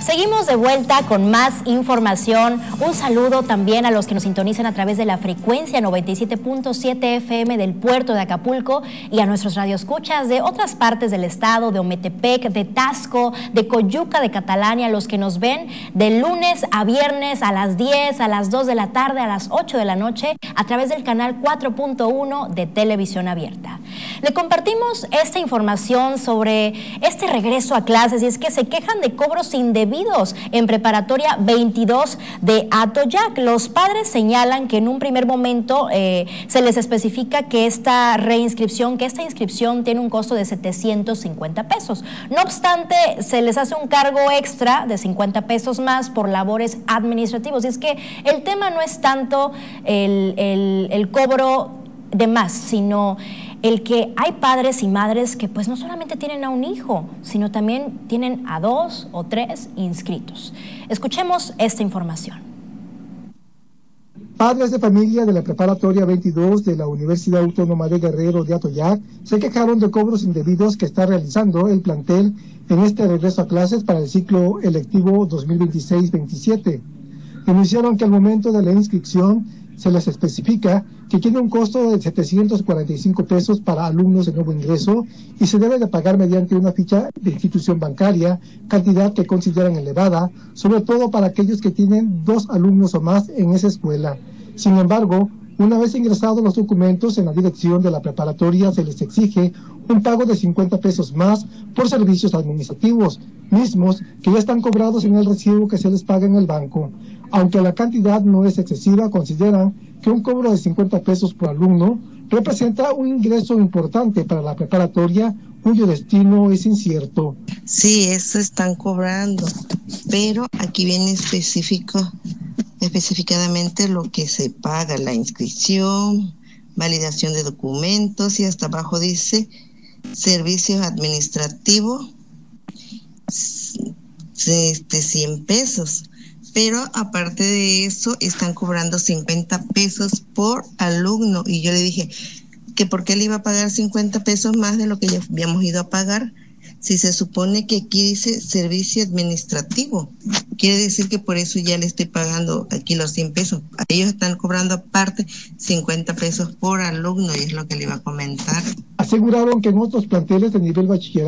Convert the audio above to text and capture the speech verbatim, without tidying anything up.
Seguimos de vuelta con más información. Un saludo también a los que nos sintonizan a través de la frecuencia noventa y siete punto siete F M del puerto de Acapulco y a nuestros radioescuchas de otras partes del estado, de Ometepec, de Tasco, de Coyuca, de Catalania, los que nos ven de lunes a viernes a las diez, a las dos de la tarde, a las ocho de la noche a través del canal cuatro punto uno de Televisión Abierta. Le compartimos esta información sobre este regreso a clases y es que se quejan de cobros indebidos en preparatoria veintidós de Atoyac. Los padres señalan que en un primer momento eh, se les especifica que esta reinscripción, que esta inscripción tiene un costo de setecientos cincuenta pesos. No obstante, se les hace un cargo extra de cincuenta pesos más por labores administrativos. Y es que el tema no es tanto el, el, el cobro de más, sino el que hay padres y madres que pues no solamente tienen a un hijo, sino también tienen a dos o tres inscritos. Escuchemos esta información. Padres de familia de la preparatoria veintidós de la Universidad Autónoma de Guerrero de Atoyac se quejaron de cobros indebidos que está realizando el plantel en este regreso a clases para el ciclo electivo dos mil veintiséis veintisiete. Denunciaron que al momento de la inscripción se les especifica que tiene un costo de setecientos cuarenta y cinco pesos para alumnos de nuevo ingreso y se debe de pagar mediante una ficha de institución bancaria, cantidad que consideran elevada, sobre todo para aquellos que tienen dos alumnos o más en esa escuela. Sin embargo, una vez ingresados los documentos en la dirección de la preparatoria, se les exige un pago de cincuenta pesos más por servicios administrativos, mismos que ya están cobrados en el recibo que se les paga en el banco. Aunque la cantidad no es excesiva, consideran que un cobro de cincuenta pesos por alumno representa un ingreso importante para la preparatoria cuyo destino es incierto. Sí, eso están cobrando, pero aquí viene específico, especificadamente lo que se paga, la inscripción, validación de documentos y hasta abajo dice servicios administrativos, este, cien pesos. Pero aparte de eso están cobrando cincuenta pesos por alumno y yo le dije que por qué le iba a pagar cincuenta pesos más de lo que ya habíamos ido a pagar si se supone que aquí dice servicio administrativo. Quiere decir que por eso ya le estoy pagando aquí los cien pesos. Ellos están cobrando aparte cincuenta pesos por alumno y es lo que le iba a comentar. Aseguraron que en otros planteles de nivel bachillerato